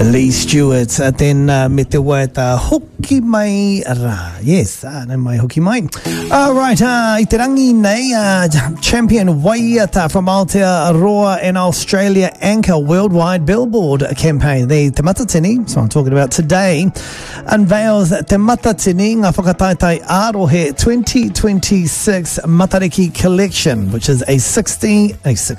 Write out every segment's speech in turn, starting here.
Lee Stewart, then me te waita hoki mai ra. Yes, no mai hoki mai. Right, I te rangi nei, champion waiata from Aotearoa in Australia anchor worldwide billboard campaign. The Te Matatini, so I'm talking about today, unveils Te Matatini ngā whakataitai Arohe 2026 Matariki collection, which is a 14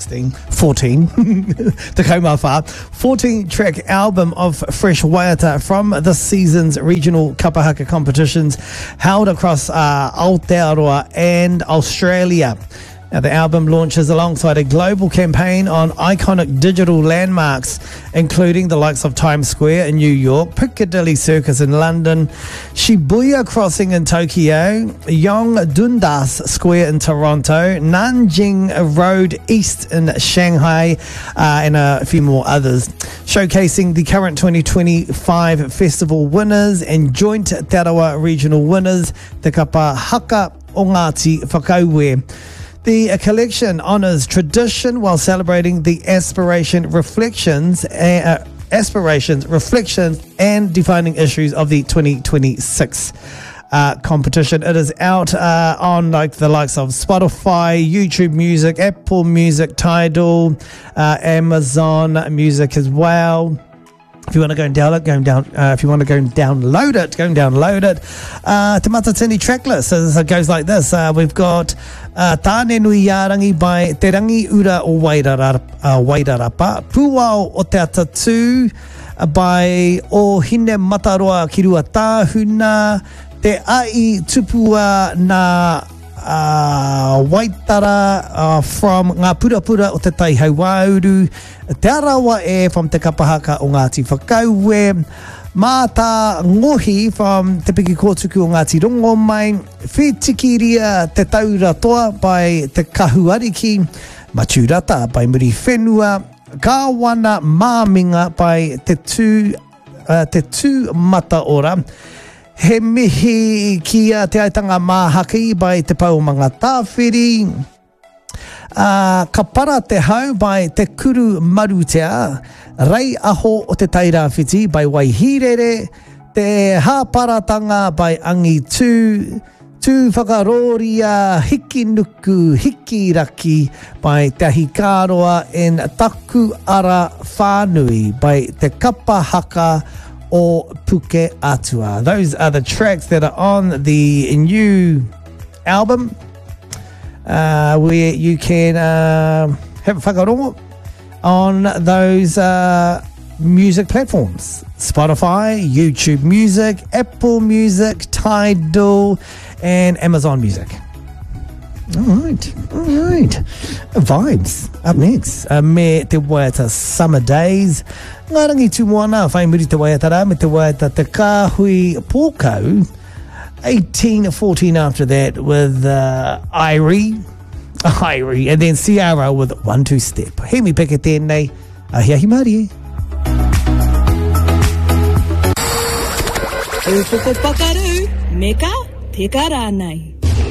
track album of fresh waiata from this season's regional kapahaka competitions held across Aotearoa and Australia. Now, the album launches alongside a global campaign on iconic digital landmarks, including the likes of Times Square in New York, Piccadilly Circus in London, Shibuya Crossing in Tokyo, Yonge Dundas Square in Toronto, Nanjing Road East in Shanghai, and a few more others, showcasing the current 2025 festival winners and joint Te Arawa regional winners, Te Kapahaka o Ngāti Whakauwe. The collection honours tradition while celebrating the aspirations, reflections, and defining issues of the 2026 competition. It is out on the likes of Spotify, YouTube Music, Apple Music, Tidal, Amazon Music as well. If you want to go and download, if you want to go and download it, go and download it. Te Matatini tracklist, so it goes like this. We've got Tāne Nui Yarangi by Te Rangi Ura o Wairarapa, Puao o Te Atatū by O Hine Mataroa Kirua Tāhuna, Te Ai Tupua na Waitara from Ngā Purapura o Te Taihauauru, Te Arawa e from Te Kapahaka o Ngāti Whakauwe, Mata Ngohi from Te Piki Kōtuku o Ngāti Rongomai, Whitikiria Te Taura Toa by Te Kahuariki, Maturata by Muri Whenua, Kāwana Māminga by Te Tū Mata Ora, He mihi kia te aitanga māhaki by Te Paumanga Tāwhiri, Kapara Te Hau by Te Kuru Marutea, Rei Aho o Te Tairawhiti by Waihirere, Te Hāparatanga by Angi Tū, Tū Whakaroria Hiki Nuku Hiki Raki by Te Ahikaroa and Taku Ara Whānui by Te Kapahaka o Puke Atua. Those are the tracks that are on the new album, where you can have a whakarongo on those music platforms: Spotify, YouTube Music, Apple Music, Tidal, and Amazon Music. All right. Vibes up next. Me te waiata Summer Days. Ngā rangi tū moana, whai muri te waiata rā, me te waiata Te Kāhui Pōkau. 1814 after that with Irie, and then Ciara with 1-2 Step. He mi peke tēnei, ahiahi Mārie. E whoko pakaru, meka peka rānei.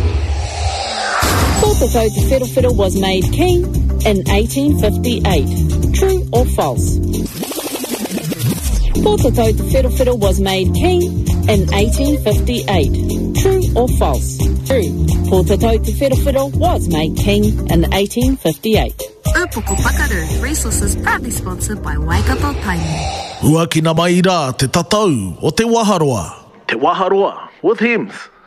Tōtatau Te Whirowhiro was made king in 1858. True or false? Tōtatau Te Whirowhiro was made king in 1858. True or false? True. Tōtatau Te Whirowhiro was made king in 1858. Upoko Pakaru, resources proudly sponsored by Waikato Tainui. Ua ki na mai rā te tatau o Te Waharoa. Te Waharoa with Hems.